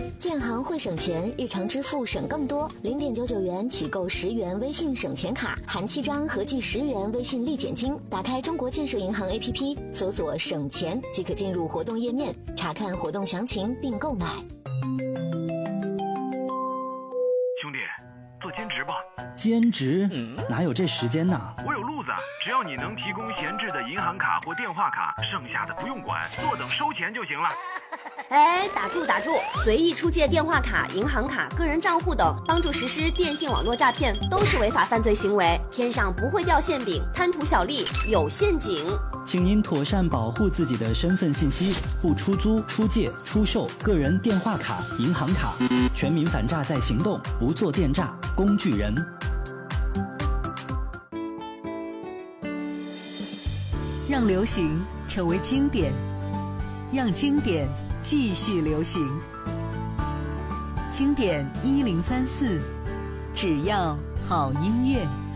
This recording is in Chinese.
建行会省钱，日常支付省更多，0.99元起购10元微信省钱卡，含7张合计10元微信立减金。打开中国建设银行 APP， 搜索省钱即可进入活动页面，查看活动详情并购买。 兄弟，做兼职吧。 兼职？哪有这时间呢？ 我有路子，只要你能提供闲置的银行卡或电话卡，剩下的不用管，坐等收钱就行了。 哎，打住！随意出借电话卡、银行卡、个人账户等，帮助实施电信网络诈骗，都是违法犯罪行为。天上不会掉馅饼，贪图小利有陷阱。 请您妥善保护自己的身份信息，不出租、出借、出售个人电话卡、银行卡。全民反诈在行动，不做电诈工具人。 让流行成为经典，让经典继续流行。经典1034，只要好音乐。